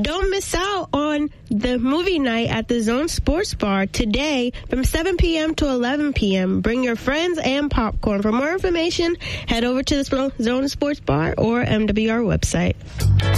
Don't miss out on the movie night at the Zone Sports Bar today from 7 p.m. to 11 p.m. Bring your friends and popcorn. For more information, head over to the Zone Sports Bar or MWR website.